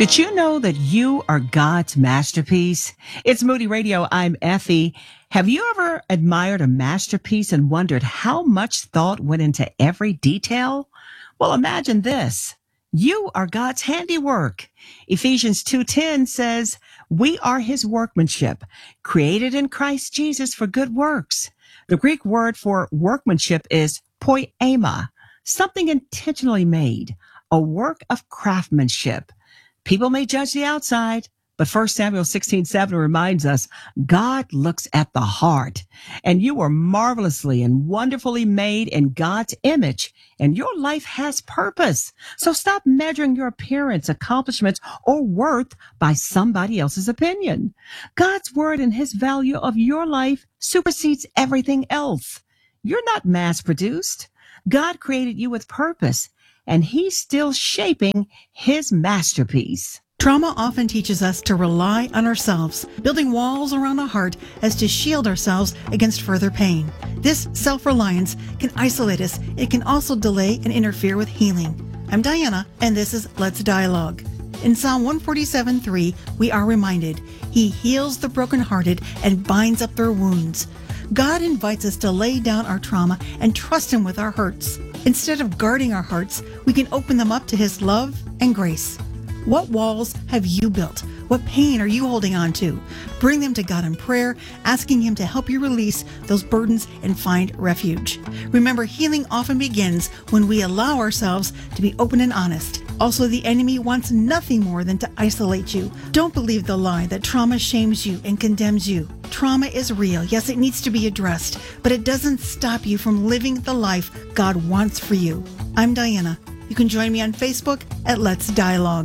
Did you know that you are God's masterpiece? It's Moody Radio. I'm Effie. Have you ever admired a masterpiece and wondered how much thought went into every detail? Well, imagine this. You are God's handiwork. Ephesians 2:10 says, we are his workmanship, created in Christ Jesus for good works. The Greek word for workmanship is poiema, something intentionally made, a work of craftsmanship. People may judge the outside, but 1 Samuel 16:7 reminds us God looks at the heart, and you were marvelously and wonderfully made in God's image, and your life has purpose. So stop measuring your appearance, accomplishments, or worth by somebody else's opinion. God's word and his value of your life supersedes everything else. You're not mass-produced. God created you with purpose, and he's still shaping his masterpiece. Trauma often teaches us to rely on ourselves, building walls around our heart as to shield ourselves against further pain. This self-reliance can isolate us. It can also delay and interfere with healing. I'm Diana, and this is Let's Dialogue. In Psalm 147:3, we are reminded, he heals the brokenhearted and binds up their wounds. God invites us to lay down our trauma and trust him with our hurts. Instead of guarding our hearts, we can open them up to his love and grace. What walls have you built? What pain are you holding on to? Bring them to God in prayer, asking him to help you release those burdens and find refuge. Remember, healing often begins when we allow ourselves to be open and honest. Also, the enemy wants nothing more than to isolate you. Don't believe the lie that trauma shames you and condemns you. Trauma is real. Yes, it needs to be addressed, but it doesn't stop you from living the life God wants for you. I'm Diana. You can join me on Facebook at Let's Dialogue.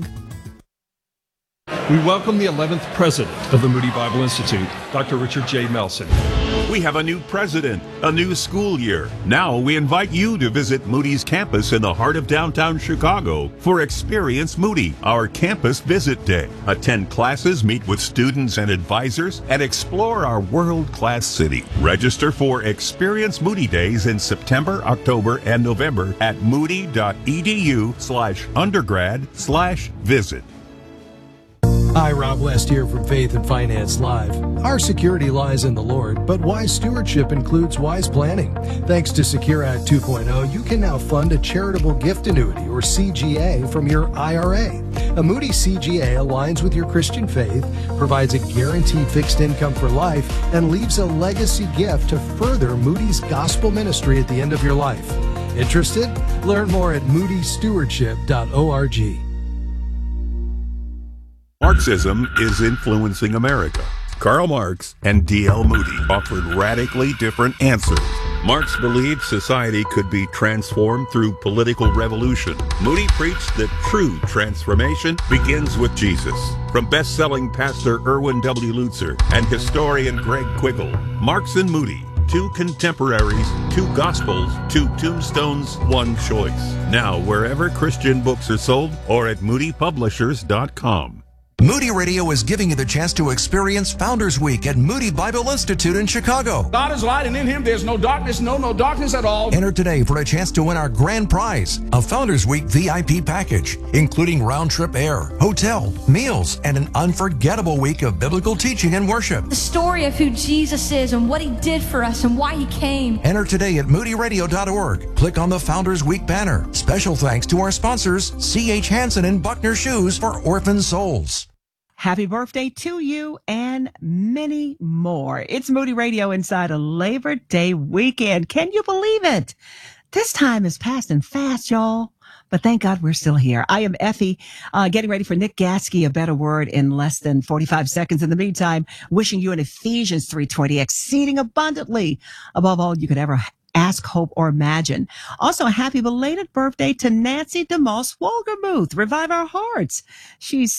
We welcome the 11th president of the Moody Bible Institute, Dr. Richard J. Melson. We have a new president, a new school year. Now we invite you to visit Moody's campus in the heart of downtown Chicago for Experience Moody, our campus visit day. Attend classes, meet with students and advisors, and explore our world-class city. Register for Experience Moody Days in September, October, and November at moody.edu/undergrad/visit. Hi, Rob West here from Faith and Finance Live. Our security lies in the Lord, but wise stewardship includes wise planning. Thanks to Secure Act 2.0, you can now fund a charitable gift annuity, or CGA, from your IRA. A Moody CGA aligns with your Christian faith, provides a guaranteed fixed income for life, and leaves a legacy gift to further Moody's gospel ministry at the end of your life. Interested? Learn more at moodystewardship.org. Marxism is influencing America. Karl Marx and D.L. Moody offered radically different answers. Marx believed society could be transformed through political revolution. Moody preached that true transformation begins with Jesus. From best-selling pastor Erwin W. Lutzer and historian Greg Quiggle, Marx and Moody, two contemporaries, two gospels, two tombstones, one choice. Now, wherever Christian books are sold or at moodypublishers.com. Moody Radio is giving you the chance to experience Founders Week at Moody Bible Institute in Chicago. God is light, and in him there's no darkness, no darkness at all. Enter today for a chance to win our grand prize, a Founders Week VIP package, including round-trip air, hotel, meals, and an unforgettable week of biblical teaching and worship. The story of who Jesus is and what he did for us and why he came. Enter today at moodyradio.org. Click on the Founders Week banner. Special thanks to our sponsors, C.H. Hansen and Buckner Shoes for Orphan Souls. Happy birthday to you and many more. It's Moody Radio inside a Labor Day weekend. Can you believe it? This time is passing fast, y'all. But thank God we're still here. I am Effie, getting ready for Nick Gaskey, a better word in less than 45 seconds. In the meantime, wishing you an Ephesians 3:20, exceeding abundantly above all you could ever ask, hope, or imagine. Also, a happy belated birthday to Nancy DeMoss Wolgermuth. Revive our hearts. She's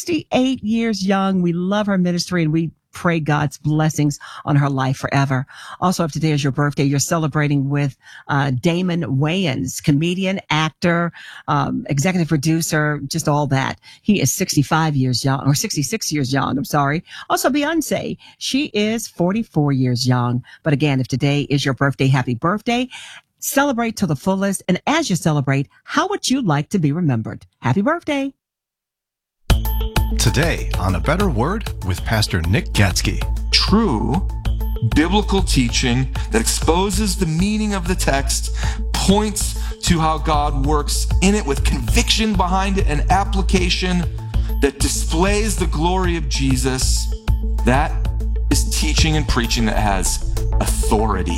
68 years young. We love her ministry, and we pray God's blessings on her life forever. Also, if today is your birthday, you're celebrating with Damon Wayans, comedian, actor, executive producer, just all that. He is 65 years young, or 66 years young, I'm sorry. Also, Beyonce, she is 44 years young. But again, if today is your birthday, happy birthday. Celebrate to the fullest. And as you celebrate, how would you like to be remembered? Happy birthday. Today on A Better Word with Pastor Nick Gatsky. True biblical teaching that exposes the meaning of the text, points to how God works in it with conviction behind it and application that displays the glory of Jesus. That is teaching and preaching that has authority.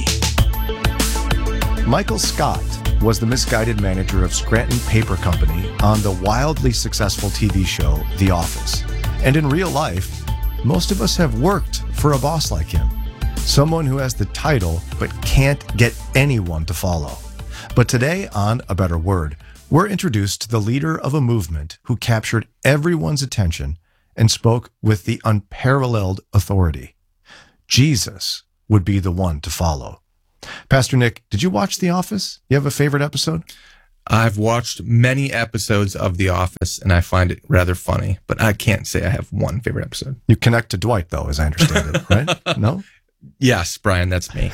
Michael Scott was the misguided manager of Scranton Paper Company on the wildly successful TV show The Office. And in real life, most of us have worked for a boss like him. Someone who has the title but can't get anyone to follow. But today on A Better Word, we're introduced to the leader of a movement who captured everyone's attention and spoke with the unparalleled authority. Jesus would be the one to follow. Pastor Nick, did you watch The Office? You have a favorite episode? I've watched many episodes of The Office, and I find it rather funny, but I can't say I have one favorite episode. You connect to Dwight, though, as I understand it, right? No? Yes, Brian, that's me.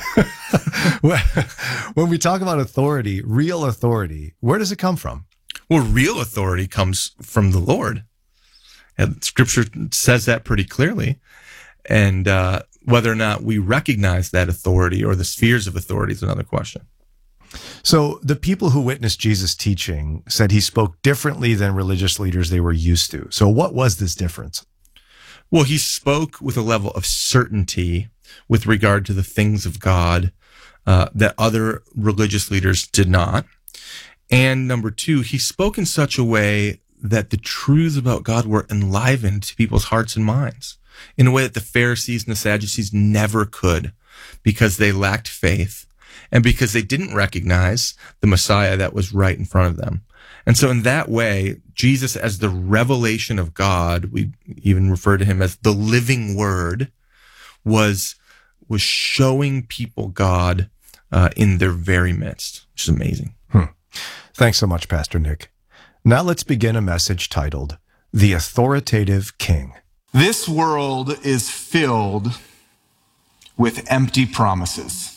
When we talk about authority, real authority, where does it come from? Well, real authority comes from the Lord. And Scripture says that pretty clearly. And whether or not we recognize that authority or the spheres of authority is another question. So the people who witnessed Jesus' teaching said he spoke differently than religious leaders they were used to. So what was this difference? Well, he spoke with a level of certainty with regard to the things of God that other religious leaders did not. And number two, he spoke in such a way that the truths about God were enlivened to people's hearts and minds in a way that the Pharisees and the Sadducees never could, because they lacked faith and because they didn't recognize the Messiah that was right in front of them. And so in that way, Jesus, as the revelation of God, we even refer to him as the living word, was showing people God in their very midst, which is amazing. Thanks so much, Pastor Nick. Now let's begin a message titled, The Authoritative King. This world is filled with empty promises.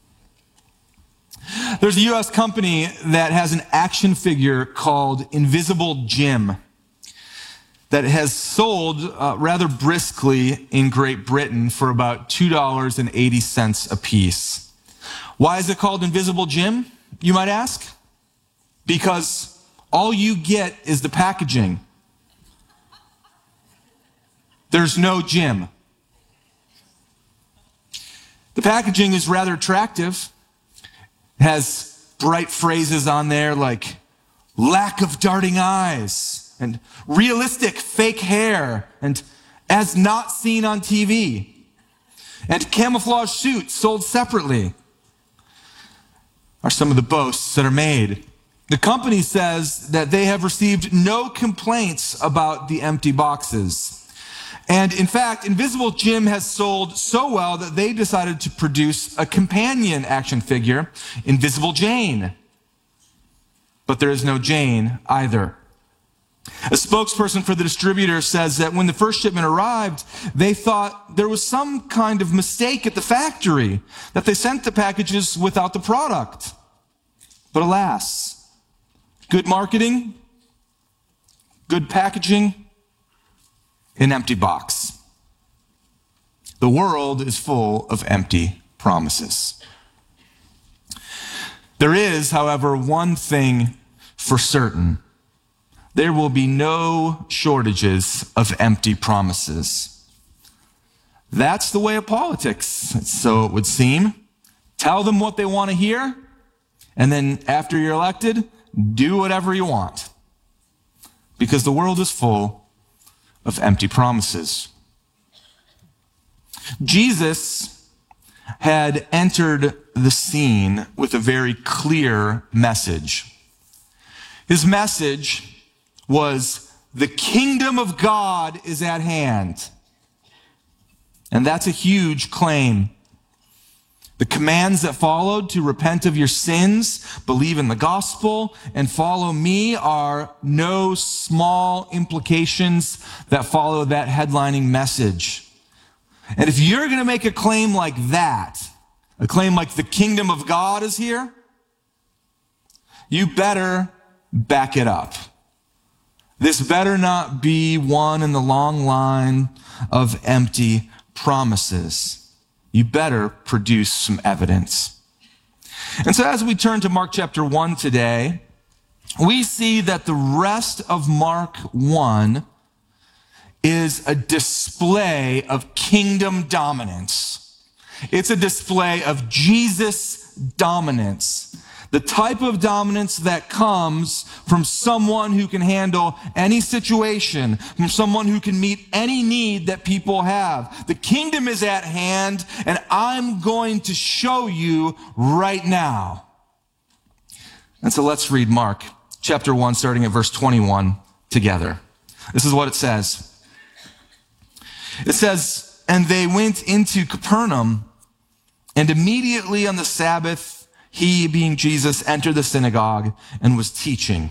There's a U.S. company that has an action figure called Invisible Jim that has sold rather briskly in Great Britain for about $2.80 a piece. Why is it called Invisible Jim, you might ask? Because all you get is the packaging. There's no Jim. The packaging is rather attractive. It has bright phrases on there like lack of darting eyes and realistic fake hair and as not seen on TV and camouflage suits sold separately are some of the boasts that are made. The company says that they have received no complaints about the empty boxes. And in fact, Invisible Jim has sold so well that they decided to produce a companion action figure, Invisible Jane. But there is no Jane either. A spokesperson for the distributor says that when the first shipment arrived, they thought there was some kind of mistake at the factory, that they sent the packages without the product. But alas, good marketing, good packaging, an empty box. The world is full of empty promises. There is, however, one thing for certain. There will be no shortages of empty promises. That's the way of politics, so it would seem. Tell them what they want to hear, and then after you're elected, do whatever you want. Because the world is full of empty promises. Jesus had entered the scene with a very clear message. His message was, the kingdom of God is at hand. And that's a huge claim. The commands that followed to repent of your sins, believe in the gospel, and follow me are no small implications that follow that headlining message. And if you're going to make a claim like that, a claim like the kingdom of God is here, you better back it up. This better not be one in the long line of empty promises. You better produce some evidence. And so as we turn to Mark chapter 1 today, we see that the rest of Mark 1 is a display of kingdom dominance. It's a display of Jesus dominance. The type of dominance that comes from someone who can handle any situation, from someone who can meet any need that people have. The kingdom is at hand, and I'm going to show you right now. And so let's read Mark chapter 1, starting at verse 21 together. This is what it says. It says, "And they went into Capernaum, and immediately on the Sabbath, he, being Jesus, entered the synagogue and was teaching.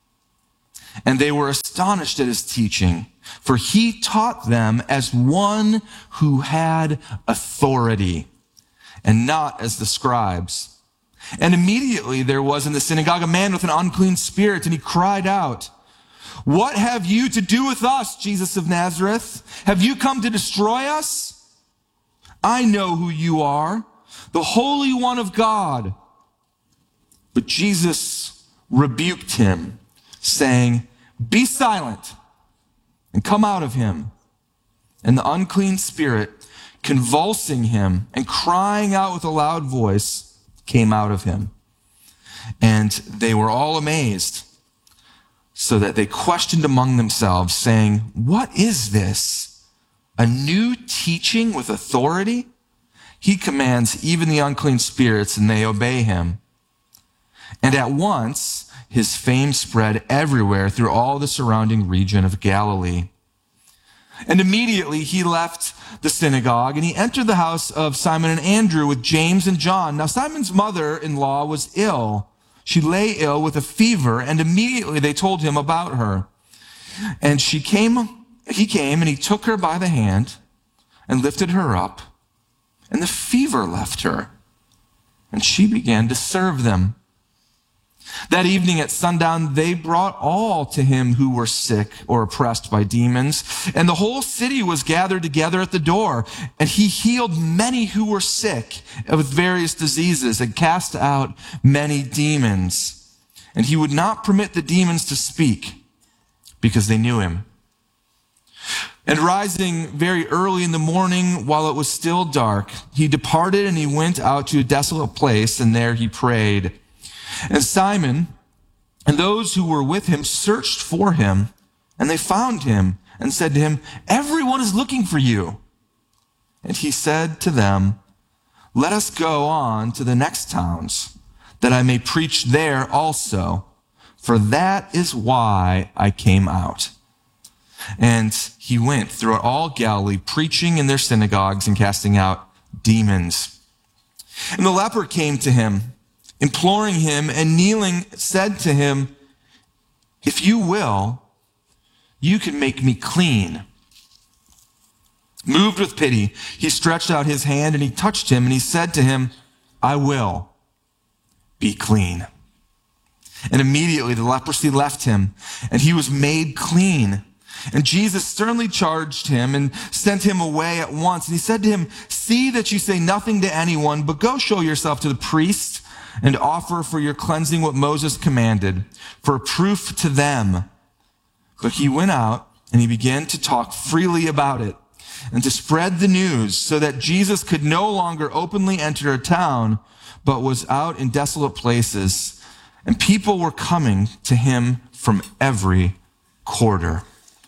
And they were astonished at his teaching, for he taught them as one who had authority, and not as the scribes. And immediately there was in the synagogue a man with an unclean spirit, and he cried out, 'What have you to do with us, Jesus of Nazareth? Have you come to destroy us? I know who you are, the Holy One of God.' But Jesus rebuked him, saying, 'Be silent and come out of him.' And the unclean spirit, convulsing him and crying out with a loud voice, came out of him. And they were all amazed, so that they questioned among themselves, saying, 'What is this? A new teaching with authority? He commands even the unclean spirits, and they obey him.' And at once his fame spread everywhere through all the surrounding region of Galilee. And immediately he left the synagogue, and he entered the house of Simon and Andrew with James and John. Now Simon's mother-in-law was ill. She lay ill with a fever, and immediately they told him about her. And he came and he took her by the hand and lifted her up, and the fever left her, and she began to serve them. That evening at sundown, they brought all to him who were sick or oppressed by demons, and the whole city was gathered together at the door. And he healed many who were sick with various diseases and cast out many demons. And he would not permit the demons to speak, because they knew him. And rising very early in the morning, while it was still dark, he departed and he went out to a desolate place, and there he prayed. And Simon and those who were with him searched for him, and they found him and said to him, 'Everyone is looking for you.' And he said to them, 'Let us go on to the next towns, that I may preach there also, for that is why I came out.' And he went throughout all Galilee, preaching in their synagogues and casting out demons. And the leper came to him, imploring him, and kneeling said to him, 'If you will, you can make me clean.' Moved with pity, he stretched out his hand and he touched him, and he said to him, 'I will be clean.' And immediately the leprosy left him, and he was made clean. And Jesus sternly charged him and sent him away at once. And he said to him, 'See that you say nothing to anyone, but go show yourself to the priest and offer for your cleansing what Moses commanded, for a proof to them.' But he went out and he began to talk freely about it and to spread the news, so that Jesus could no longer openly enter a town, but was out in desolate places. And people were coming to him from every quarter."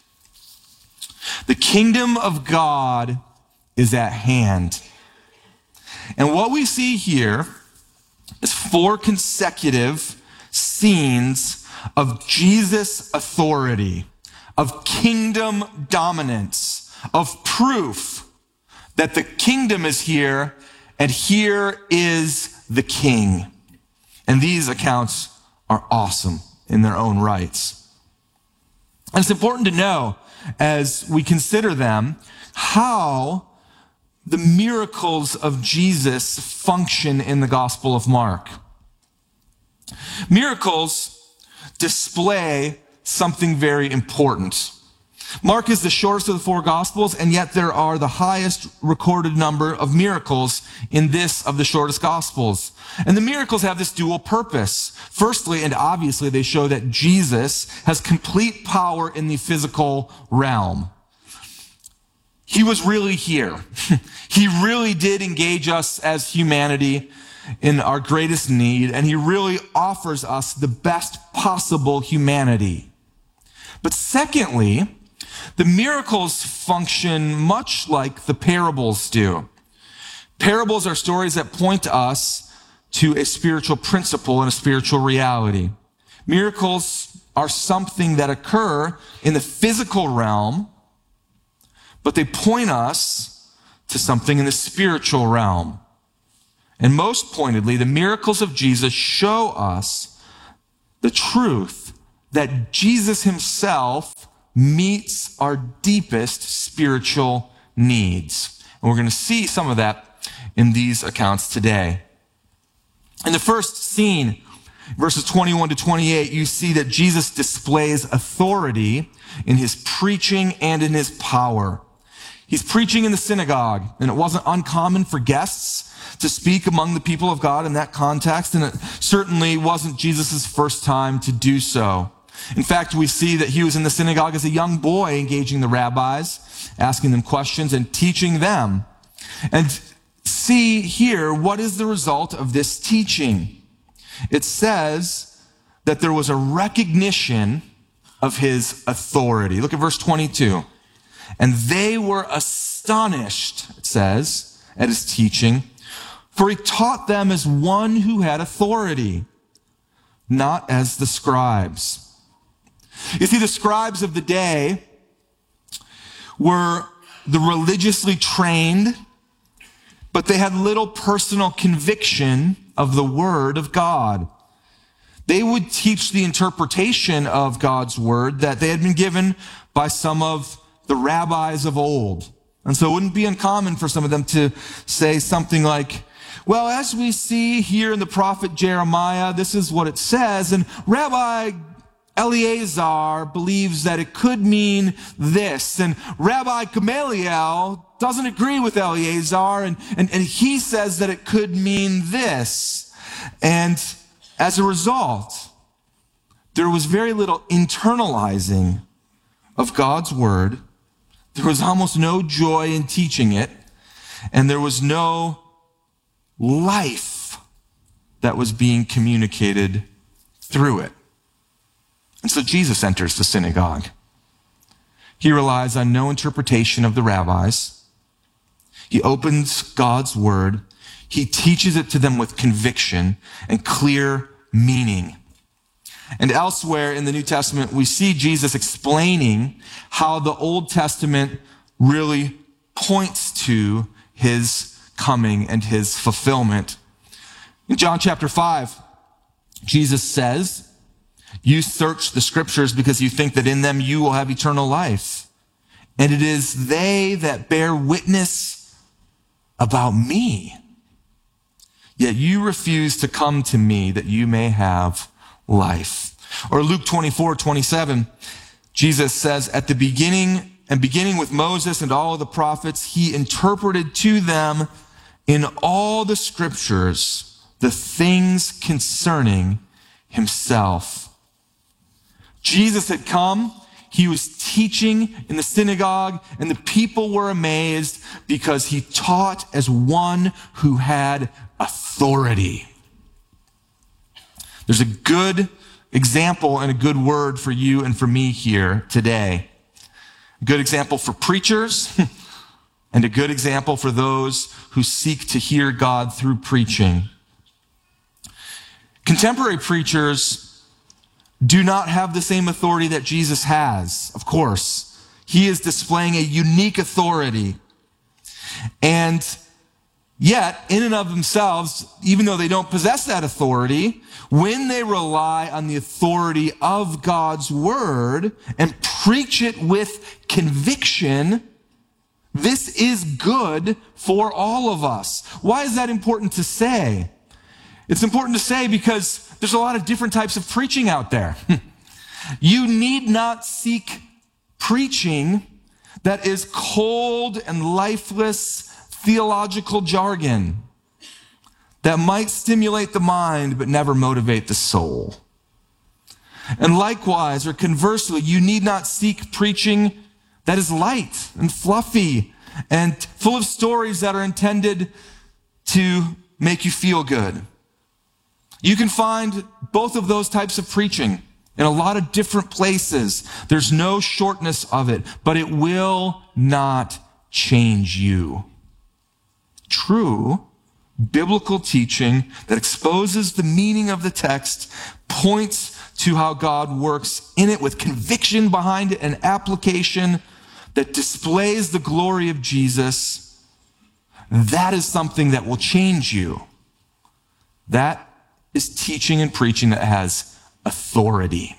The kingdom of God is at hand. And what we see here is 4 consecutive scenes of Jesus' authority, of kingdom dominance, of proof that the kingdom is here, and here is the king. And these accounts are awesome in their own rights. And it's important to know, as we consider them, how the miracles of Jesus function in the Gospel of Mark. Miracles display something very important. Mark is the shortest of the four Gospels, and yet there are the highest recorded number of miracles in this of the shortest Gospels. And the miracles have this dual purpose. Firstly, and obviously, they show that Jesus has complete power in the physical realm. He was really here. He really did engage us as humanity in our greatest need, and he really offers us the best possible humanity. But secondly, the miracles function much like the parables do. Parables are stories that point us to a spiritual principle and a spiritual reality. Miracles are something that occur in the physical realm, but they point us to something in the spiritual realm. And most pointedly, the miracles of Jesus show us the truth that Jesus himself meets our deepest spiritual needs. And we're going to see some of that in these accounts today. In the first scene, verses 21 to 28, you see that Jesus displays authority in his preaching and in his power. He's preaching in the synagogue, and it wasn't uncommon for guests to speak among the people of God in that context, and it certainly wasn't Jesus' first time to do so. In fact, we see that he was in the synagogue as a young boy, engaging the rabbis, asking them questions and teaching them. And see here, what is the result of this teaching? It says that there was a recognition of his authority. Look at verse 22. And they were astonished, it says, at his teaching, for he taught them as one who had authority, not as the scribes. You see, the scribes of the day were the religiously trained, but they had little personal conviction of the word of God. They would teach the interpretation of God's word that they had been given by some of the rabbis of old. And so it wouldn't be uncommon for some of them to say something like, well, as we see here in the prophet Jeremiah, this is what it says, and Rabbi Eleazar believes that it could mean this, and Rabbi Gamaliel doesn't agree with Eleazar, and he says that it could mean this. And as a result, there was very little internalizing of God's word. There was almost no joy in teaching it, and there was no life that was being communicated through it. And so Jesus enters the synagogue. He relies on no interpretation of the rabbis. He opens God's word. He teaches it to them with conviction and clear meaning. And elsewhere in the New Testament, we see Jesus explaining how the Old Testament really points to his coming and his fulfillment. In John chapter 5, Jesus says, you search the scriptures because you think that in them you will have eternal life. And it is they that bear witness about me. Yet you refuse to come to me that you may have life. Or Luke 24:27, Jesus says, at the beginning with Moses and all of the prophets, he interpreted to them in all the scriptures the things concerning himself. Jesus had come, he was teaching in the synagogue, and the people were amazed because he taught as one who had authority. There's a good example and a good word for you and for me here today. A good example for preachers and a good example for those who seek to hear God through preaching. Contemporary preachers do not have the same authority that Jesus has, of course. He is displaying a unique authority. And yet, in and of themselves, even though they don't possess that authority, when they rely on the authority of God's word and preach it with conviction, this is good for all of us. Why is that important to say? It's important to say because there's a lot of different types of preaching out there. You need not seek preaching that is cold and lifeless theological jargon that might stimulate the mind but never motivate the soul. And likewise, or conversely, you need not seek preaching that is light and fluffy and full of stories that are intended to make you feel good. You can find both of those types of preaching in a lot of different places. There's no shortness of it, but it will not change you. True biblical teaching that exposes the meaning of the text, points to how God works in it with conviction behind it and application that displays the glory of Jesus. That is something that will change you. That is teaching and preaching that has authority.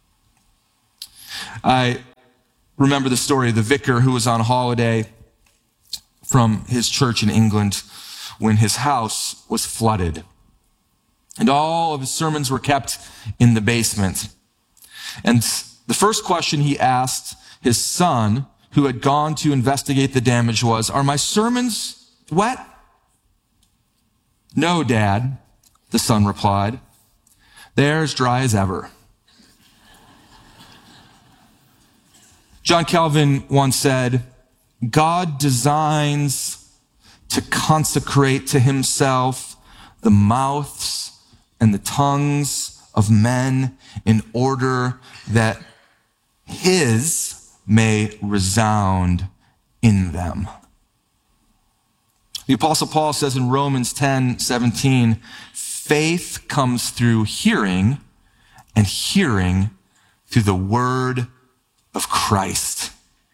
I remember the story of the vicar who was on holiday from his church in England when his house was flooded. And all of his sermons were kept in the basement. And the first question he asked his son, who had gone to investigate the damage, was, "Are my sermons wet?" "No, Dad," the son replied. "They're as dry as ever." John Calvin once said, "God designs to consecrate to himself the mouths and the tongues of men in order that his may resound in them." The Apostle Paul says in Romans 10:17, faith comes through hearing, and hearing through the word of Christ.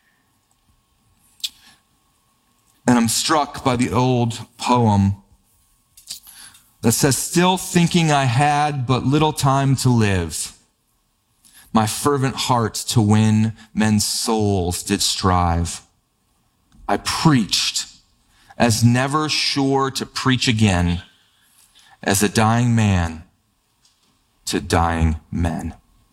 And I'm struck by the old poem that says, "Still thinking I had but little time to live, my fervent heart to win men's souls did strive. I preached as never sure to preach again, as a dying man to dying men."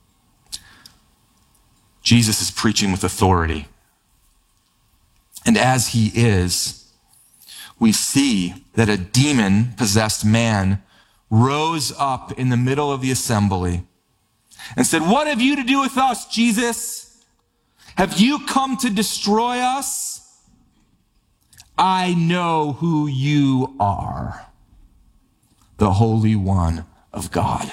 Jesus is preaching with authority. And as he is, we see that a demon-possessed man rose up in the middle of the assembly and said, "What have you to do with us, Jesus? Have you come to destroy us? I know who you are, the Holy One of God."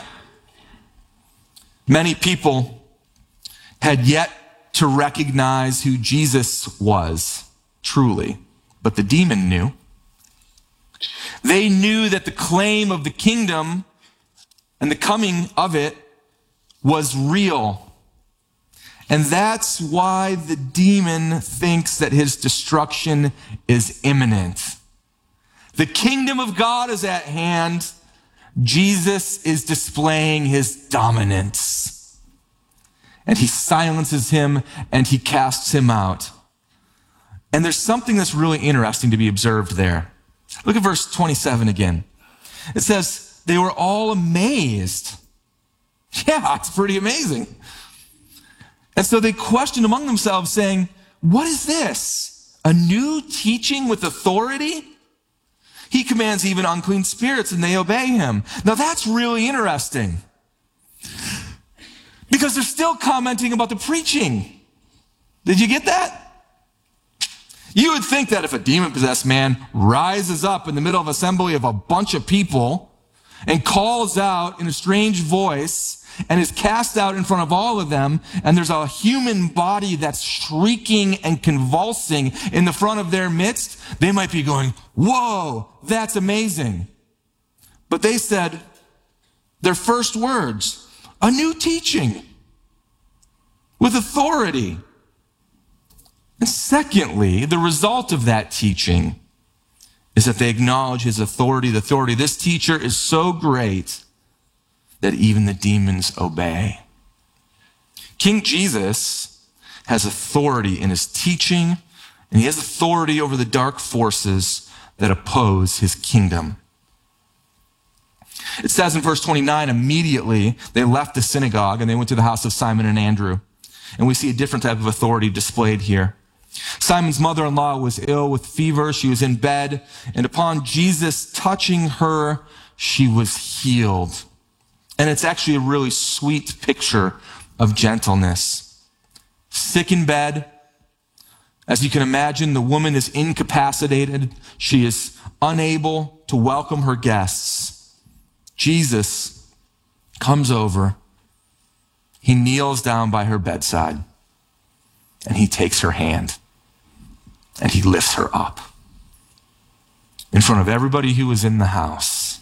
Many people had yet to recognize who Jesus was truly, but the demon knew. They knew that the claim of the kingdom and the coming of it was real. And that's why the demon thinks that his destruction is imminent. The kingdom of God is at hand. Jesus is displaying his dominance. And he silences him and he casts him out. And there's something that's really interesting to be observed there. Look at verse 27 again. It says, they were all amazed. Yeah, it's pretty amazing. And so they questioned among themselves, saying, "What is this? A new teaching with authority? He commands even unclean spirits and they obey him." Now that's really interesting, because they're still commenting about the preaching. Did you get that? You would think that if a demon-possessed man rises up in the middle of an assembly of a bunch of people and calls out in a strange voice and is cast out in front of all of them, and there's a human body that's shrieking and convulsing in the front of their midst, they might be going, "Whoa, that's amazing." But they said their first words, "A new teaching with authority." And secondly, the result of that teaching is that they acknowledge his authority. The authority, this teacher is so great that even the demons obey. King Jesus has authority in his teaching, and he has authority over the dark forces that oppose his kingdom. It says in verse 29, immediately they left the synagogue and they went to the house of Simon and Andrew. And we see a different type of authority displayed here. Simon's mother-in-law was ill with fever. She was in bed. And upon Jesus touching her, she was healed. And it's actually a really sweet picture of gentleness. Sick in bed. As you can imagine, the woman is incapacitated. She is unable to welcome her guests. Jesus comes over. He kneels down by her bedside, and he takes her hand, and he lifts her up in front of everybody who was in the house.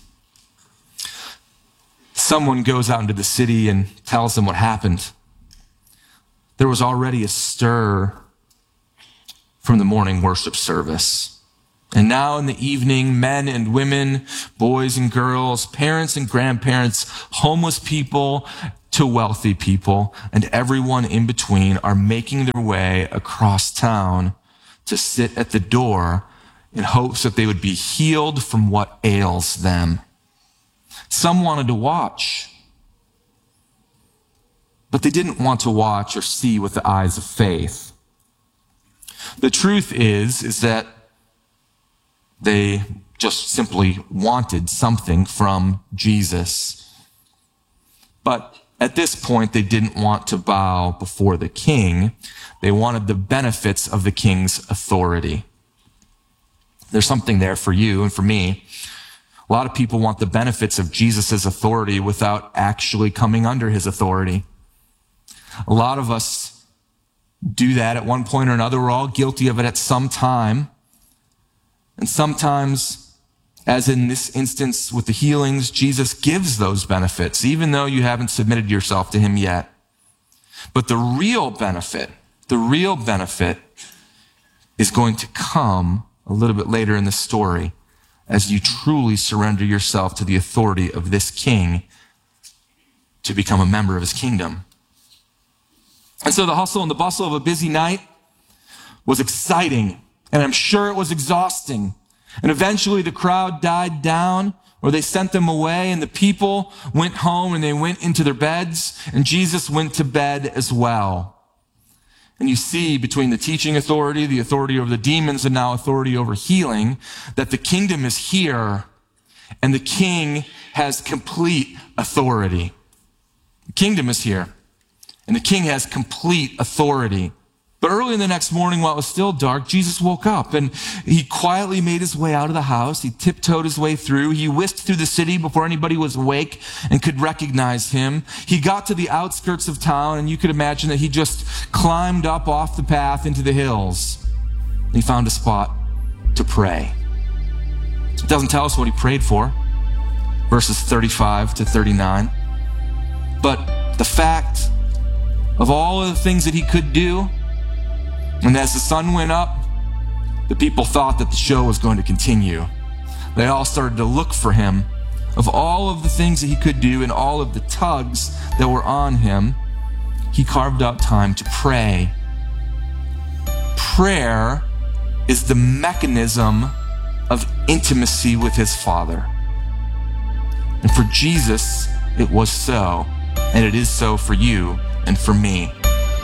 Someone goes out into the city and tells them what happened. There was already a stir from the morning worship service. And now in the evening, men and women, boys and girls, parents and grandparents, homeless people to wealthy people, and everyone in between are making their way across town to sit at the door in hopes that they would be healed from what ails them. Some wanted to watch, but they didn't want to watch or see with the eyes of faith. The truth is that they just simply wanted something from Jesus. But at this point, they didn't want to bow before the king. They wanted the benefits of the king's authority. There's something there for you and for me. A lot of people want the benefits of Jesus' authority without actually coming under his authority. A lot of us do that at one point or another. We're all guilty of it at some time. And sometimes, as in this instance with the healings, Jesus gives those benefits, even though you haven't submitted yourself to him yet. But the real benefit is going to come a little bit later in the story as you truly surrender yourself to the authority of this king to become a member of his kingdom. And so the hustle and the bustle of a busy night was exciting, and I'm sure it was exhausting. And eventually the crowd died down, or they sent them away, and the people went home and they went into their beds, and Jesus went to bed as well. And you see between the teaching authority, the authority over the demons, and now authority over healing, that the kingdom is here, and the king has complete authority. The kingdom is here, and the king has complete authority. But early in the next morning, while it was still dark, Jesus woke up and he quietly made his way out of the house. He tiptoed his way through. He whisked through the city before anybody was awake and could recognize him. He got to the outskirts of town, and you could imagine that he just climbed up off the path into the hills. He found a spot to pray. It doesn't tell us what he prayed for, verses 35 to 39. But the fact of all of the things that he could do, and as the sun went up, the people thought that the show was going to continue. They all started to look for him. Of all of the things that he could do and all of the tugs that were on him, he carved out time to pray. Prayer is the mechanism of intimacy with his Father. And for Jesus, it was so, and it is so for you and for me.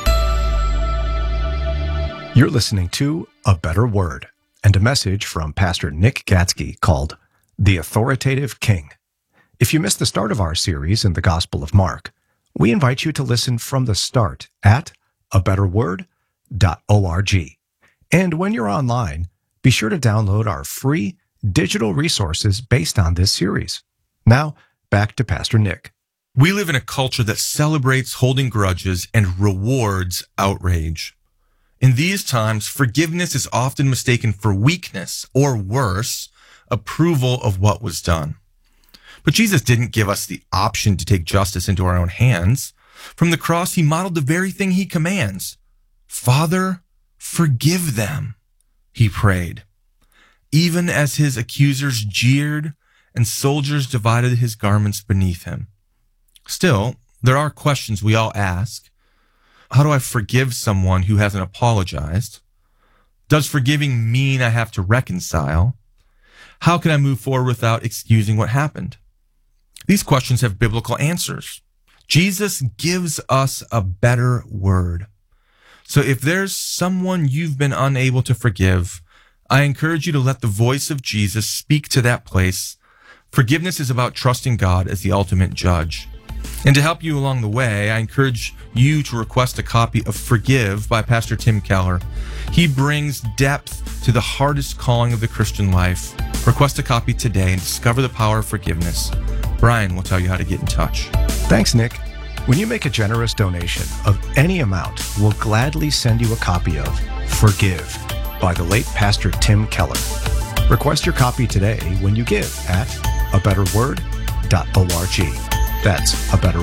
You're listening to A Better Word and a message from Pastor Nick Gatsky called The Authoritative King. If you missed the start of our series in the Gospel of Mark, we invite you to listen from the start at abetterword.org. And when you're online, be sure to download our free digital resources based on this series. Now, back to Pastor Nick. We live in a culture that celebrates holding grudges and rewards outrage. In these times, forgiveness is often mistaken for weakness, or worse, approval of what was done. But Jesus didn't give us the option to take justice into our own hands. From the cross, he modeled the very thing he commands. Father, forgive them, he prayed. Even as his accusers jeered and soldiers divided his garments beneath him. Still, there are questions we all ask. How do I forgive someone who hasn't apologized? Does forgiving mean I have to reconcile? How can I move forward without excusing what happened? These questions have biblical answers. Jesus gives us a better word. So if there's someone you've been unable to forgive, I encourage you to let the voice of Jesus speak to that place. Forgiveness is about trusting God as the ultimate judge. And to help you along the way, I encourage you to request a copy of Forgive by Pastor Tim Keller. He brings depth to the hardest calling of the Christian life. Request a copy today and discover the power of forgiveness. Brian will tell you how to get in touch. Thanks, Nick. When you make a generous donation of any amount, we'll gladly send you a copy of Forgive by the late Pastor Tim Keller. Request your copy today when you give at abetterword.org. That's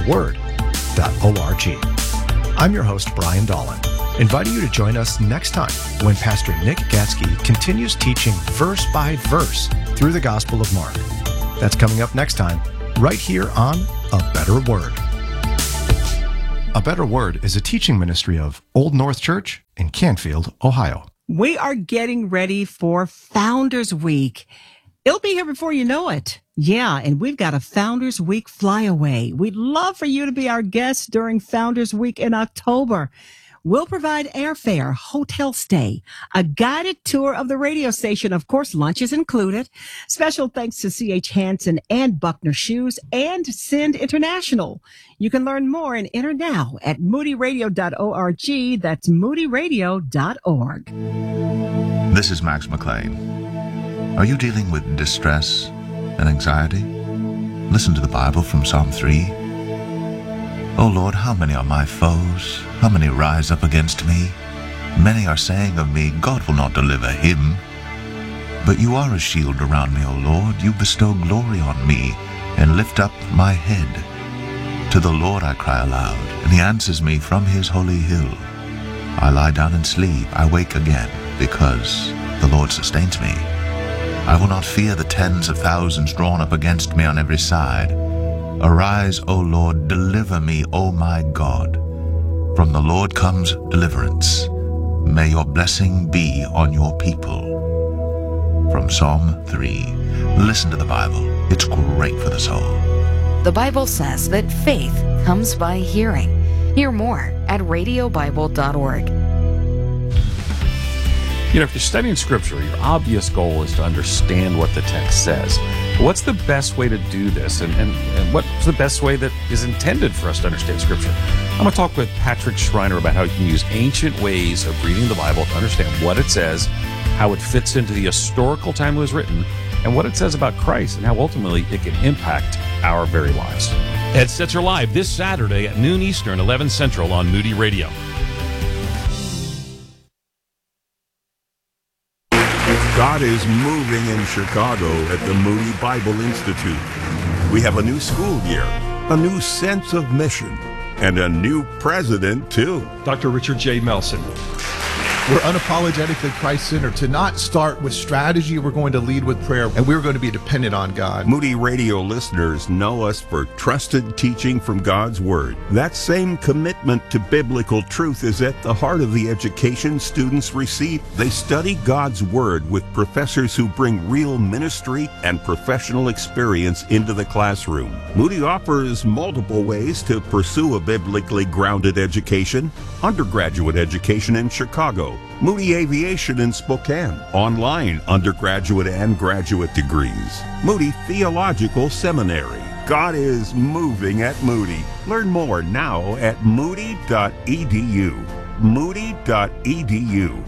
abetterword.org. I'm your host, Brian Dolan, inviting you to join us next time when Pastor Nick Gatsky continues teaching verse by verse through the Gospel of Mark. That's coming up next time, right here on A Better Word. A Better Word is a teaching ministry of Old North Church in Canfield, Ohio. We are getting ready for Founders Week. It'll be here before you know it. Yeah, and we've got a Founders Week flyaway. We'd love for you to be our guest during Founders Week in October. We'll provide airfare, hotel stay, a guided tour of the radio station. Of course, lunch is included. Special thanks to C.H. Hansen and Buckner Shoes and Send International. You can learn more and enter now at moodyradio.org. That's moodyradio.org. This is Max McLean. Are you dealing with distress and anxiety? Listen to the Bible from Psalm 3. O Lord, how many are my foes? How many rise up against me? Many are saying of me, God will not deliver him. But you are a shield around me, O Lord. You bestow glory on me and lift up my head. To the Lord I cry aloud, and he answers me from his holy hill. I lie down and sleep, I wake again, because the Lord sustains me. I will not fear the tens of thousands drawn up against me on every side. Arise, O Lord, deliver me, O my God. From the Lord comes deliverance. May your blessing be on your people. From Psalm 3. Listen to the Bible. It's great for the soul. The Bible says that faith comes by hearing. Hear more at radiobible.org. You know, if you're studying Scripture, your obvious goal is to understand what the text says. What's the best way to do this? And what's the best way that is intended for us to understand Scripture? I'm going to talk with Patrick Schreiner about how you can use ancient ways of reading the Bible to understand what it says, how it fits into the historical time it was written, and what it says about Christ and how ultimately it can impact our very lives. Headsets are live this Saturday at noon Eastern, 11 Central on Moody Radio. God is moving in Chicago at the Moody Bible Institute. We have a new school year, a new sense of mission, and a new president, too. Dr. Richard J. Melson. We're unapologetically Christ-centered. To not start with strategy, we're going to lead with prayer, and we're going to be dependent on God. Moody Radio listeners know us for trusted teaching from God's Word. That same commitment to biblical truth is at the heart of the education students receive. They study God's Word with professors who bring real ministry and professional experience into the classroom. Moody offers multiple ways to pursue a biblically grounded education. Undergraduate education in Chicago, Moody Aviation in Spokane, online undergraduate and graduate degrees, Moody Theological Seminary. God is moving at Moody. Learn more now at moody.edu. Moody.edu.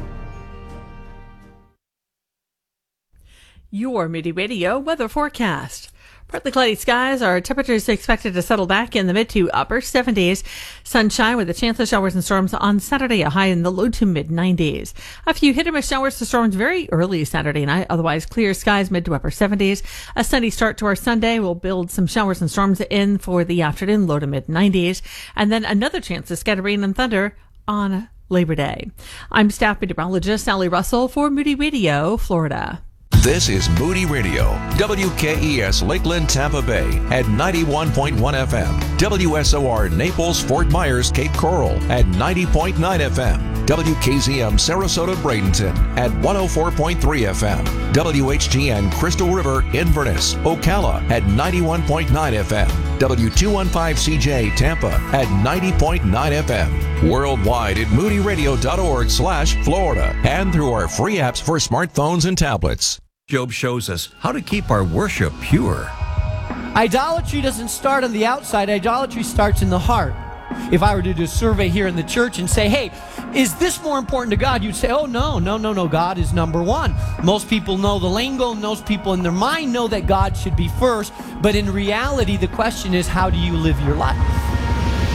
Your Moody Radio weather forecast. Partly cloudy skies. Our temperatures expected to settle back in the mid to upper 70s. Sunshine with a chance of showers and storms on Saturday, a high in the low to mid 90s. A few hit and miss showers to storms very early Saturday night. Otherwise, clear skies mid to upper 70s. A sunny start to our Sunday will build some showers and storms in for the afternoon, low to mid 90s. And then another chance of scattered rain and thunder on Labor Day. I'm staff meteorologist Sally Russell for Moody Radio, Florida. This is Moody Radio, WKES Lakeland, Tampa Bay at 91.1 FM, WSOR Naples, Fort Myers, Cape Coral at 90.9 FM, WKZM Sarasota Bradenton at 104.3 FM. WHGN Crystal River Inverness, Ocala at 91.9 FM. W215CJ Tampa at 90.9 FM. Worldwide at moodyradio.org/Florida and through our free apps for smartphones and tablets. Job shows us how to keep our worship pure. Idolatry doesn't start on the outside. Idolatry starts in the heart. If I were to do a survey here in the church and say, hey, is this more important to God? You'd say, oh, no, God is number one. Most people know the lingo, and most people in their mind know that God should be first. But in reality, the question is, how do you live your life?